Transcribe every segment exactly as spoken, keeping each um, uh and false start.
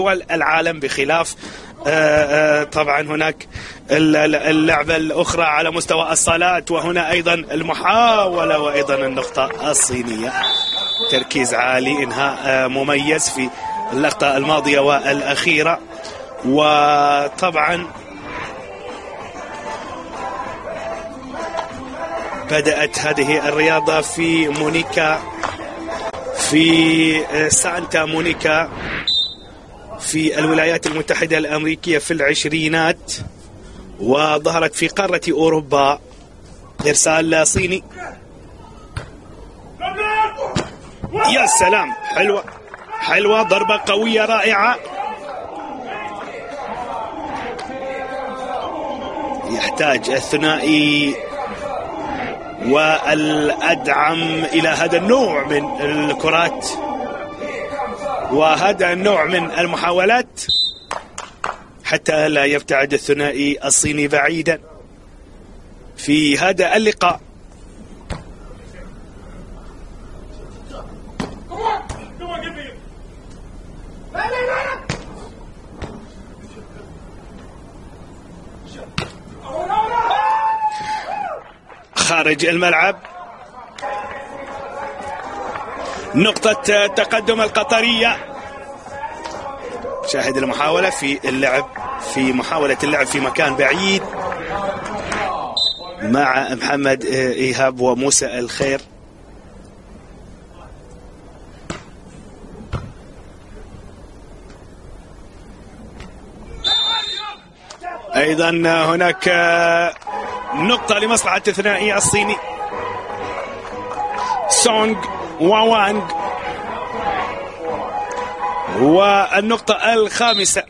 دول العالم، بخلاف طبعا هناك اللعبة الأخرى على مستوى الصالات، وهنا أيضا المحاولة وأيضا النقطة الصينية. تركيز عالي، إنهاء مميز في اللقطة الماضية والأخيرة. وطبعا بدأت هذه الرياضة في مونيكا، في سانتا مونيكا في الولايات المتحدة الأمريكية في العشرينات، وظهرت في قارة أوروبا. إرسال صيني، يا سلام، حلوة حلوة، ضربة قوية رائعة. يحتاج الثنائي والأدعم إلى هذا النوع من الكرات وهذا النوع من المحاولات حتى لا يبتعد الثنائي الصيني بعيدا في هذا اللقاء. خارج الملعب، نقطة تقدم القطرية. شاهد المحاولة في اللعب في محاولة اللعب في مكان بعيد مع محمد إيهاب وموسى الخير. أيضا هناك نقطة لمصلحة الثنائي الصيني سونغ ووانغ. والنقطة الخامسة،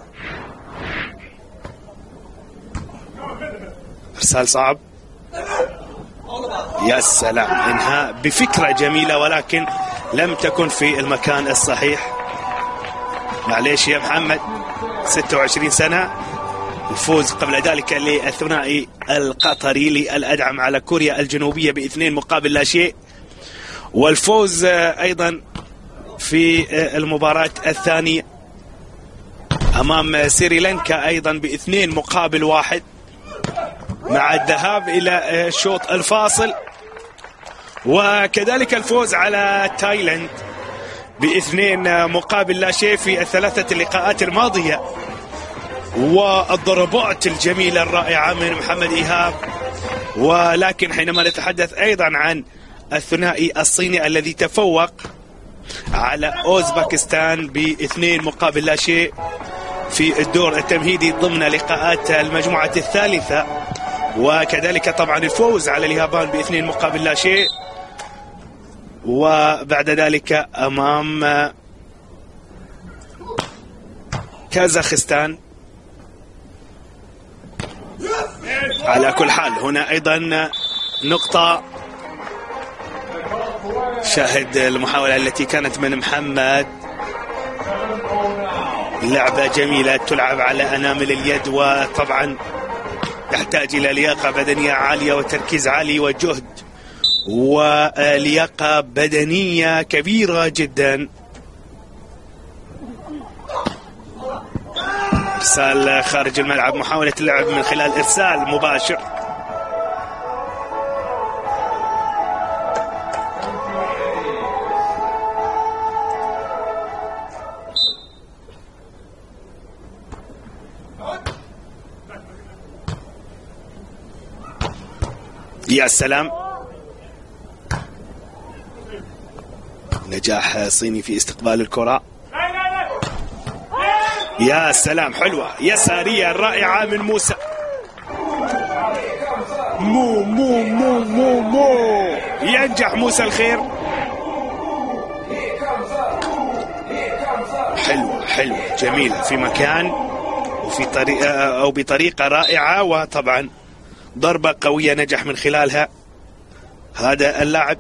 إرسال صعب، يا سلام، إنهاء بفكرة جميلة ولكن لم تكن في المكان الصحيح. معليش يا محمد، ستة وعشرين سنة. الفوز قبل ذلك للثنائي القطري للأدعم على كوريا الجنوبية باثنين مقابل لا شيء، والفوز أيضا في المباراة الثانية أمام سريلانكا أيضا باثنين مقابل واحد، مع الذهاب إلى الشوط الفاصل، وكذلك الفوز على تايلاند باثنين مقابل لا شيء في الثلاثة اللقاءات الماضية. والضربات الجميلة الرائعة من محمد إيهاب. ولكن حينما نتحدث أيضا عن الثنائي الصيني الذي تفوق على أوزبكستان باثنين مقابل لا شيء في الدور التمهيدي ضمن لقاءات المجموعة الثالثة، وكذلك طبعا الفوز على اليابان باثنين مقابل لا شيء، وبعد ذلك أمام كازاخستان. على كل حال هنا أيضا نقطة. شاهد المحاولة التي كانت من محمد، لعبة جميلة تلعب على أنامل اليد، وطبعا يحتاج إلى لياقة بدنية عالية وتركيز عالي وجهد ولياقة بدنية كبيرة جدا. إرسال خارج الملعب، محاولة اللعب من خلال إرسال مباشر. يا سلام، نجاح صيني في استقبال الكرة. يا سلام، حلوة يسارية رائعة من موسى. مو مو مو مو مو ينجح موسى الخير. حلوة حلوة جميلة في مكان وفي طريقة أو بطريقة رائعة، وطبعا ضربة قوية نجح من خلالها هذا اللاعب.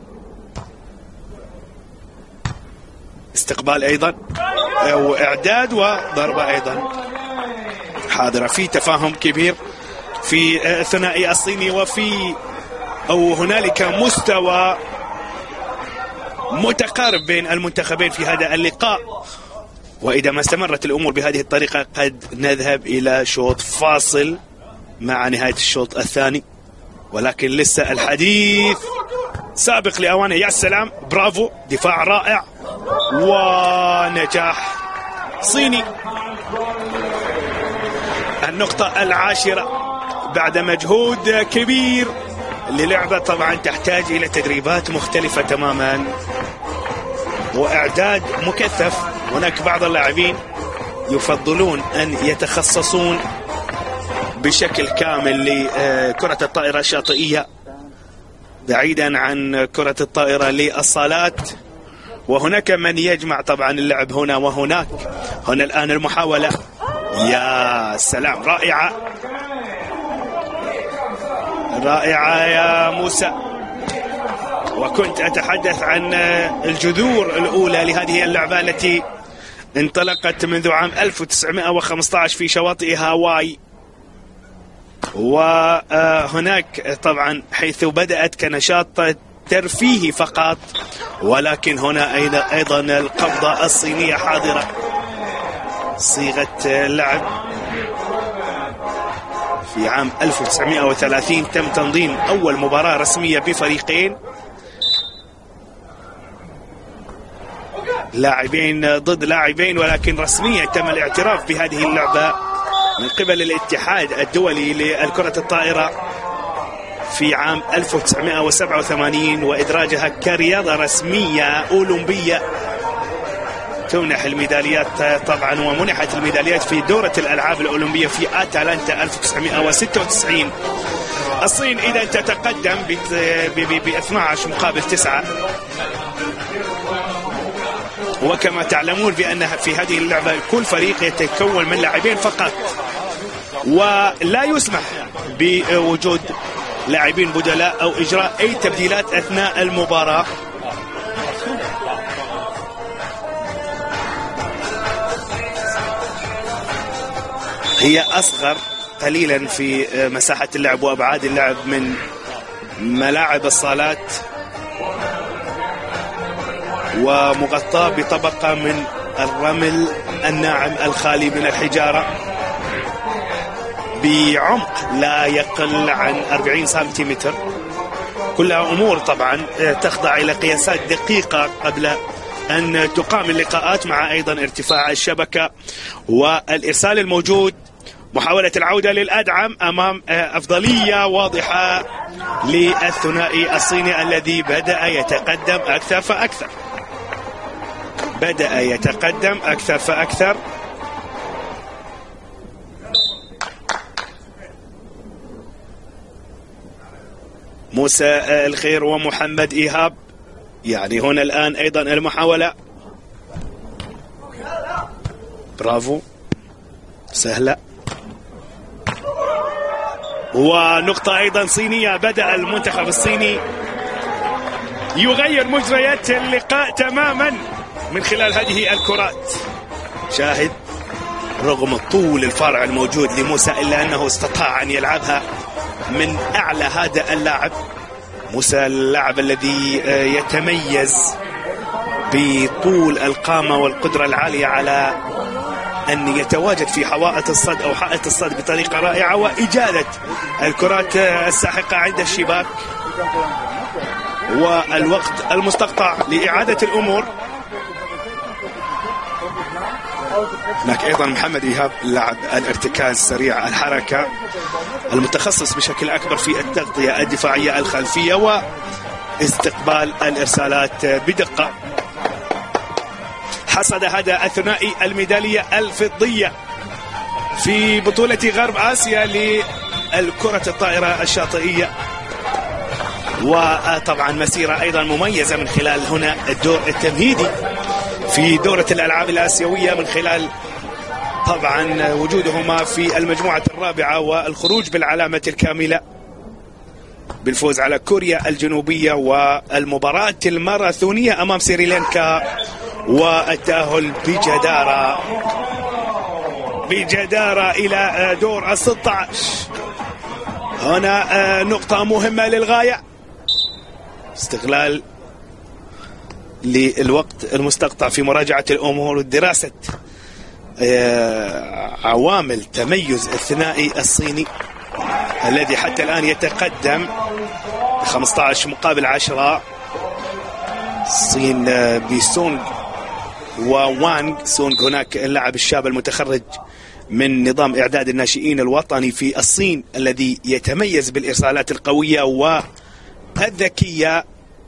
استقبال أيضا وإعداد وضربة أيضا حاضرة. في تفاهم كبير في الثنائي الصيني، وفي أو هنالك مستوى متقارب بين المنتخبين في هذا اللقاء. وإذا ما استمرت الأمور بهذه الطريقة قد نذهب إلى شوط فاصل مع نهاية الشوط الثاني، ولكن لسه الحديث سابق لأوانه. يا سلام، برافو، دفاع رائع ونجاح صيني. النقطة العاشرة بعد مجهود كبير للعبة طبعا تحتاج إلى تدريبات مختلفة تماما وإعداد مكثف. هناك بعض اللاعبين يفضلون أن يتخصصون بشكل كامل لكرة الطائرة الشاطئية بعيدا عن كرة الطائرة للصالات، وهناك من يجمع طبعا اللعب هنا وهناك. هنا الآن المحاولة، يا سلام، رائعة رائعة يا موسى. وكنت أتحدث عن الجذور الأولى لهذه اللعبة التي انطلقت منذ عام ألف وتسعمائة وخمسة عشر في شواطئ هاواي، وهناك طبعا حيث بدأت كنشاط ترفيهي فقط، ولكن هنا أيضا القبضة الصينية حاضرة. صيغة اللعب في عام ألف وتسعمائة وثلاثين تم تنظيم أول مباراة رسمية بفريقين، لاعبين ضد لاعبين، ولكن رسميا تم الاعتراف بهذه اللعبة من قبل الاتحاد الدولي لكرة الطائرة في عام ألف وتسعمائة وسبعة وثمانين، وإدراجها كرياضة رسمية أولمبية تمنح الميداليات طبعا، ومنحت الميداليات في دورة الألعاب الأولمبية في أتلانتا ألف وتسعمائة وستة وتسعين. الصين إذا تتقدم ب اثني عشر مقابل تسعة، وكما تعلمون بأن في هذه اللعبة كل فريق يتكون من لاعبين فقط، ولا يسمح بوجود لاعبين بدلاء أو إجراء أي تبديلات أثناء المباراة. هي أصغر قليلا في مساحة اللعب وأبعاد اللعب من ملاعب الصالات، ومغطاة بطبقة من الرمل الناعم الخالي من الحجارة بعمق لا يقل عن أربعين سنتيمتر. كلها أمور طبعا تخضع إلى قياسات دقيقة قبل أن تقام اللقاءات، مع أيضا ارتفاع الشبكة والإرسال الموجود. محاولة العودة للأدعم أمام أفضلية واضحة للثنائي الصيني الذي بدأ يتقدم أكثر فأكثر بدأ يتقدم أكثر فأكثر. موسى الخير ومحمد إيهاب، يعني هنا الآن أيضا المحاولة، برافو، سهلة، ونقطة أيضا صينية. بدأ المنتخب الصيني يغير مجريات اللقاء تماما من خلال هذه الكرات. شاهد، رغم طول الفارع الموجود لموسى إلا أنه استطاع أن يلعبها من أعلى هذا اللاعب. موسى اللاعب الذي يتميز بطول القامة والقدرة العالية على أن يتواجد في حوائط الصد أو حائط الصد بطريقة رائعة، وإجادة الكرات الساحقة عند الشباك، والوقت المستقطع لإعادة الأمور. هناك أيضا محمد إيهاب، لاعب الارتكاز سريع الحركة المتخصص بشكل أكبر في التغطية الدفاعية الخلفية واستقبال الإرسالات بدقة. حصد هذا الثنائي الميدالية الفضية في بطولة غرب آسيا للكرة الطائرة الشاطئية، وطبعا مسيرة أيضا مميزة من خلال هنا الدور التمهيدي في دورة الألعاب الآسيوية، من خلال طبعا وجودهما في المجموعة الرابعة والخروج بالعلامة الكاملة بالفوز على كوريا الجنوبية، والمباراة الماراثونية أمام سريلانكا، والتأهل بجدارة بجدارة إلى دور الستة عشر. هنا نقطة مهمة للغاية، استغلال للوقت المستقطع في مراجعة الأمور ودراسة عوامل تميز الثنائي الصيني الذي حتى الآن يتقدم خمسة عشر مقابل عشرة. الصين بسونغ ووانغ. سونغ هناك اللاعب الشاب المتخرج من نظام إعداد الناشئين الوطني في الصين الذي يتميز بالإرسالات القوية والذكية.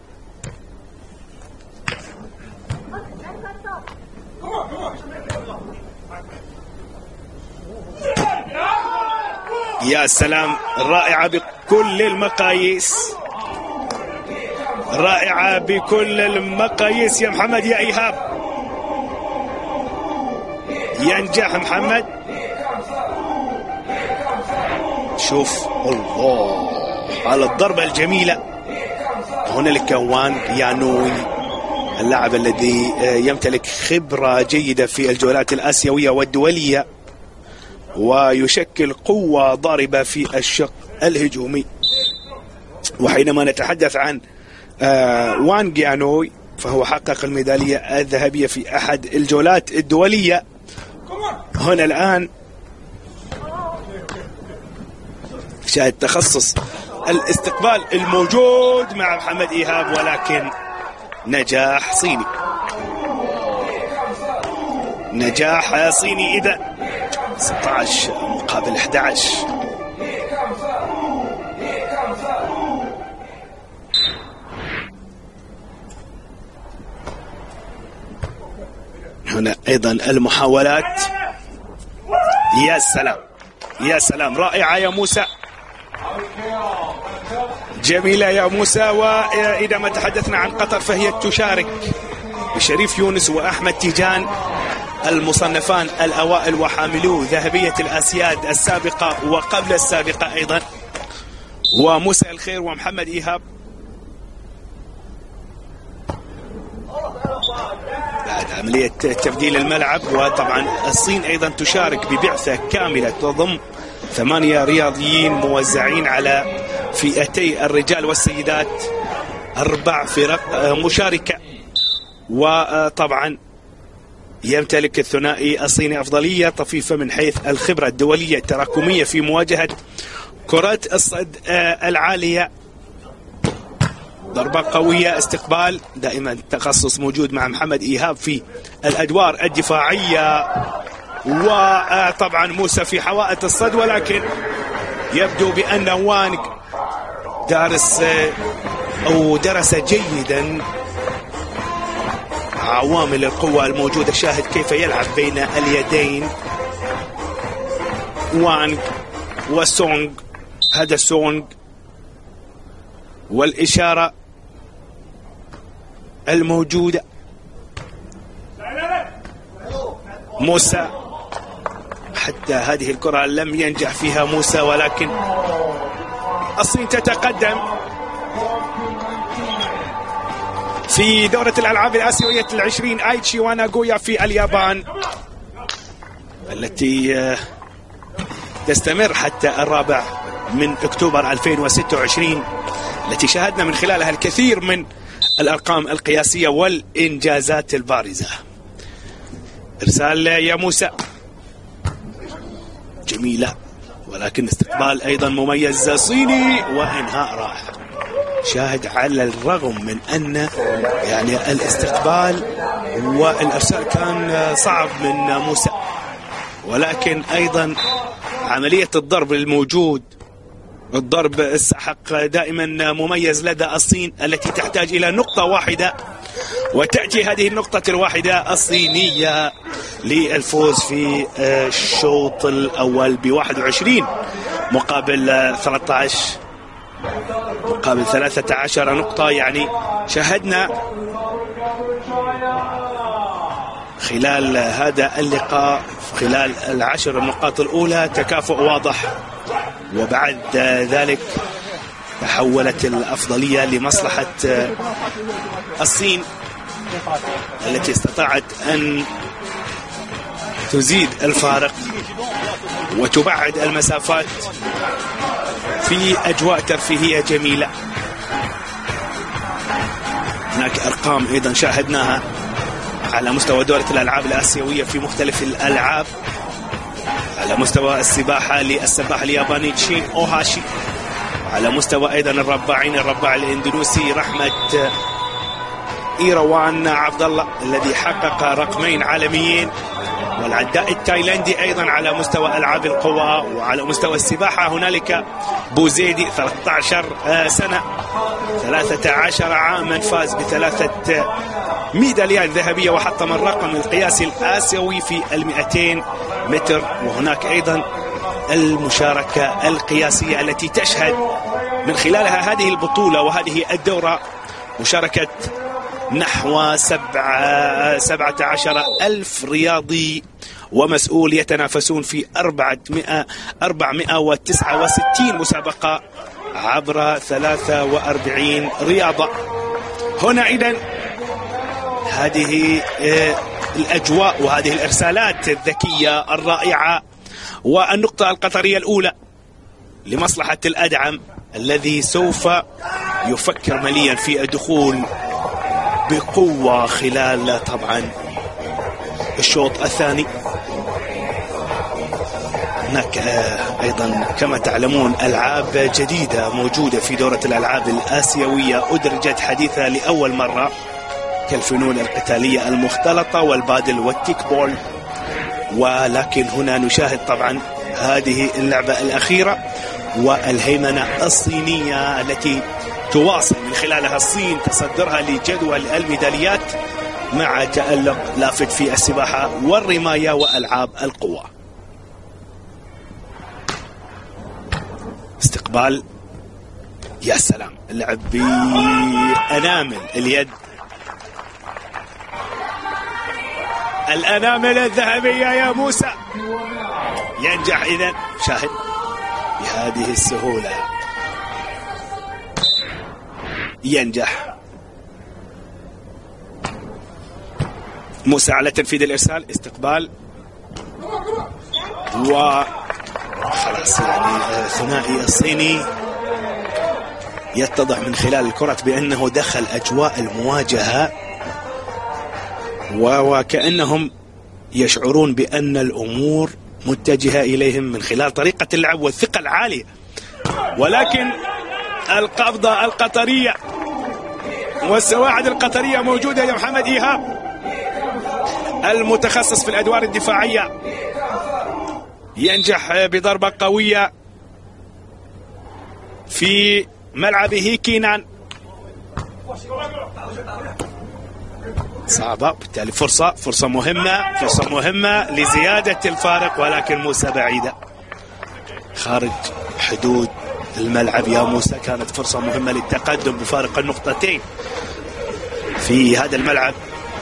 يا سلام، رائعة بكل المقاييس، رائعة بكل المقاييس يا محمد يا إيهاب. ينجح محمد. شوف الله على الضربة الجميلة. هنالك وان يانوي اللاعب الذي يمتلك خبرة جيدة في الجولات الآسيوية والدولية ويشكل قوة ضاربة في الشق الهجومي. وحينما نتحدث عن وان يانوي فهو حقق الميدالية الذهبية في أحد الجولات الدولية. هنا الآن شاهد تخصص الاستقبال الموجود مع محمد إيهاب، ولكن نجاح صيني، نجاح صيني. إذا ستة عشر مقابل أحد عشر. هنا أيضا المحاولات. يا سلام يا سلام، رائعة يا موسى، جميلة يا موسى. وإذا ما تحدثنا عن قطر فهي تشارك بشريف يونس وأحمد تيجان المصنفان الأوائل وحاملو ذهبية الآسياد السابقة وقبل السابقة أيضا، وموسى الخير ومحمد إيهاب. بعد عملية تبديل الملعب. وطبعا الصين أيضا تشارك ببعثة كاملة تضم ثمانية رياضيين موزعين على فئتي الرجال والسيدات، أربع فرق مشاركة. وطبعا يمتلك الثنائي الصيني أفضلية طفيفة من حيث الخبرة الدولية التراكمية في مواجهة كرة الصد العالية. ضربة قوية، استقبال، دائما تخصص موجود مع محمد إيهاب في الأدوار الدفاعية. وطبعا موسى في حوائط الصد، ولكن يبدو بأن وانغ دارس أو درس جيدا عوامل القوة الموجودة. شاهد كيف يلعب بين اليدين وانغ وسونغ. هذا سونغ والإشارة الموجودة. موسى حتى هذه الكرة لم ينجح فيها موسى، ولكن الصين تتقدم في دورة الألعاب الآسيوية العشرين آيتشي وناغويا في اليابان، التي تستمر حتى الرابع من أكتوبر ألفين وستة وعشرين، التي شاهدنا من خلالها الكثير من الأرقام القياسية والإنجازات البارزة. إرسال يا موسى، جميلة، ولكن استقبال أيضا مميز صيني وإنهاء رائع. شاهد على الرغم من أن يعني الاستقبال والإرسال كان صعب من موسى، ولكن أيضا عملية الضرب الموجود، الضرب السحق دائما مميز لدى الصين التي تحتاج إلى نقطة واحدة، وتأتي هذه النقطة الواحدة الصينية للفوز في الشوط الأول بواحد وعشرين مقابل ثلاثة عشر مقابل ثلاثة عشر نقطة. يعني شاهدنا خلال هذا اللقاء خلال العشر النقاط الأولى تكافؤ واضح، وبعد ذلك تحولت الأفضلية لمصلحة الصين التي استطاعت أن تزيد الفارق وتبعد المسافات في أجواء ترفيهية جميلة. هناك أرقام أيضا شاهدناها على مستوى دورة الألعاب الآسيوية في مختلف الألعاب. على مستوى السباحة للسباح الياباني شين أوهاشي، على مستوى أيضا الرباعين الرباع الإندونيسي رحمة إيروان عبد الله الذي حقق رقمين عالميين، والعداء التايلندي أيضا على مستوى ألعاب القوى. وعلى مستوى السباحة هنالك بوزيدي ثلاثة عشر سنة ثلاثة عشر عاما فاز بثلاثة ميداليات ذهبية وحطم الرقم القياسي الآسيوي في المئتين متر. وهناك أيضا المشاركة القياسية التي تشهد من خلالها هذه البطولة وهذه الدورة مشاركة نحو سبعة سبعة عشر ألف رياضي ومسؤول يتنافسون في أربعمائة أربعمائة وتسعة وستين مسابقة عبر ثلاثة وأربعين رياضة. هنا إذن هذه الأجواء وهذه الإرسالات الذكية الرائعة، والنقطة القطرية الأولى لمصلحة الأدعم الذي سوف يفكر مليا في الدخول بقوة خلال طبعا الشوط الثاني. هناك أيضا كما تعلمون ألعاب جديدة موجودة في دورة الألعاب الآسيوية أدرجت حديثا لأول مرة كالفنون القتالية المختلطة والبادل والكيك بول، ولكن هنا نشاهد طبعا هذه اللعبة الأخيرة والهيمنة الصينية التي تواصل من خلالها الصين تصدرها لجدول الميداليات مع تألق لافت في السباحة والرماية وألعاب القوى. استقبال، يا سلام، اللعب بأنامل اليد، الأنامل الذهبية يا موسى. ينجح إذن، شاهد بهذه السهولة ينجح موسى على تنفيذ الإرسال. استقبال وخلاص، يعني ثنائي الصيني يتضح من خلال الكرة بأنه دخل أجواء المواجهة وكأنهم يشعرون بأن الأمور متجهة إليهم من خلال طريقة اللعب والثقة العالية. ولكن القبضة القطرية والسواعد القطرية موجودة يا محمد إيهاب، المتخصص في الأدوار الدفاعية، ينجح بضربة قوية في ملعبه كينان، صعبة بالتالي فرصة فرصة مهمة فرصة مهمة لزيادة الفارق، ولكن موسى بعيدة خارج حدود الملعب يا موسى. كانت فرصة مهمة للتقدم بفارق النقطتين في هذا الملعب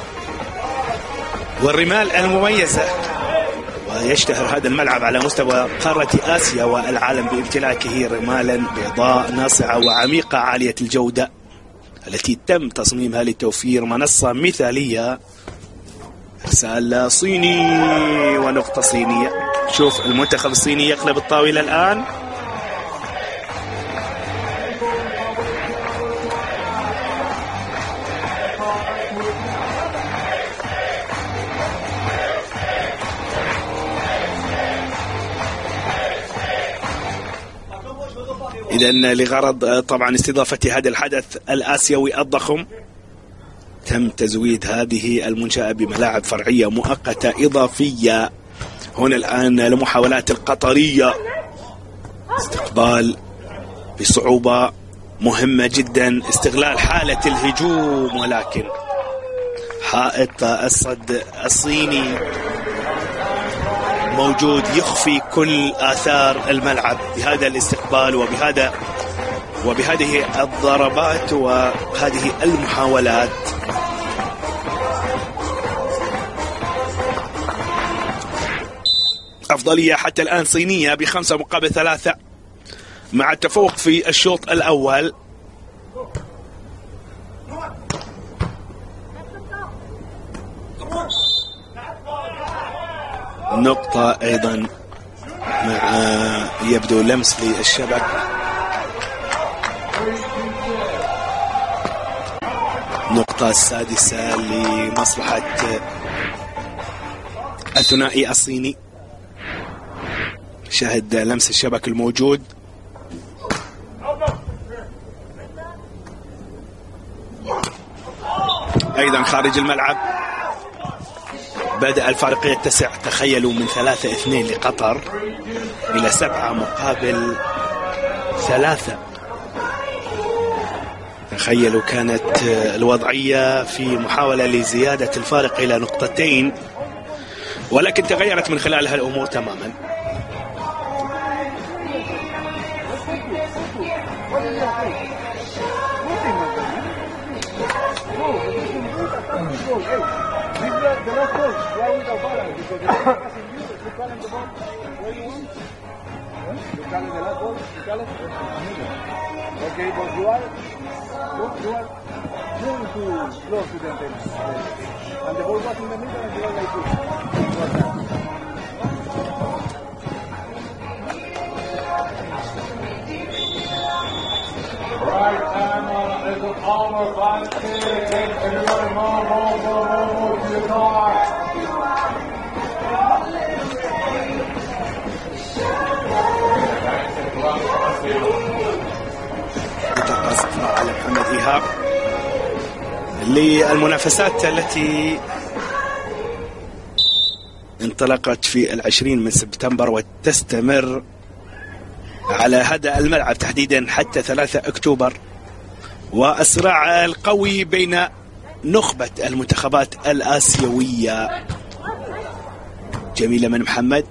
والرمال المميزة، ويشتهر هذا الملعب على مستوى قارة آسيا والعالم بامتلاكه رمالا بيضاء ناصعة وعميقة عالية الجودة التي تم تصميمها لتوفير منصة مثالية. إرسال صيني ونقطة صينية. شوف المنتخب الصيني يقلب الطاولة الآن، إذن لغرض طبعا استضافة هذا الحدث الآسيوي الضخم تم تزويد هذه المنشأة بملاعب فرعية مؤقتة إضافية. هنا الآن المحاولات القطرية، استقبال بصعوبة مهمة جدا، استغلال حالة الهجوم، ولكن حائط الصد الصيني موجود يخفي كل آثار الملعب بهذا الاستقبال وبهذا وبهذه الضربات وهذه المحاولات. أفضلية حتى الآن صينية بخمسة مقابل ثلاثة مع التفوق في الشوط الأول. نقطة أيضا مع يبدو لمس للشبك. النقطة السادسة لمصلحة الثنائي الصيني. شاهد لمس الشبك الموجود. أيضا خارج الملعب. بدأ الفارق يتسع، تخيلوا من ثلاثة اثنين لقطر إلى سبعة مقابل ثلاثة. تخيلوا كانت الوضعية في محاولة لزيادة الفارق إلى نقطتين، ولكن تغيرت من خلالها الأمور تماما. Okay, but you are, you are going too close to the antenna. And the ball was in the middle and you are like this. Right time is a power five six. Everybody move, move, move, move, move to the car. على محمد إيهاب للمنافسات التي انطلقت في العشرين من سبتمبر وتستمر على هذا الملعب تحديدا حتى ثلاثة أكتوبر، والصراع القوي بين نخبة المنتخبات الآسيوية. جميلة من محمد،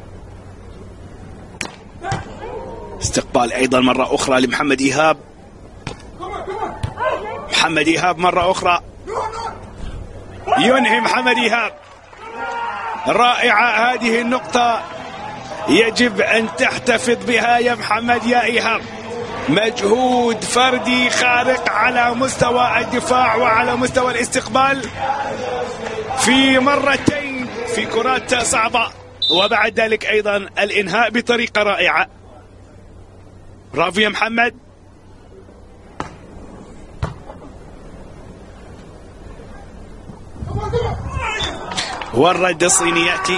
استقبال أيضا مرة أخرى لمحمد إيهاب. محمد إيهاب مرة أخرى ينهي محمد إيهاب. رائعة هذه النقطة، يجب أن تحتفظ بها يا محمد يا إيهاب. مجهود فردي خارق على مستوى الدفاع وعلى مستوى الاستقبال في مرتين في كرات صعبة، وبعد ذلك أيضا الإنهاء بطريقة رائعة. برافو يا محمد. والرد الصيني يأتي.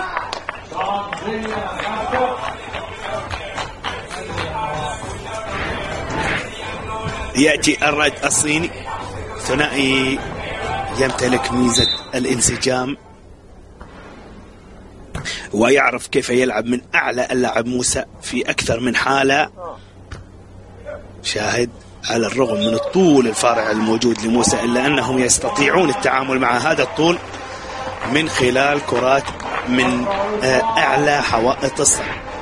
يأتي الرد الصيني. ثنائي يمتلك ميزة الانسجام ويعرف كيف يلعب من أعلى اللاعب موسى في أكثر من حالة. شاهد على الرغم من الطول الفارع الموجود لموسى إلا أنهم يستطيعون التعامل مع هذا الطول من خلال كرات من أعلى حوائط الصد.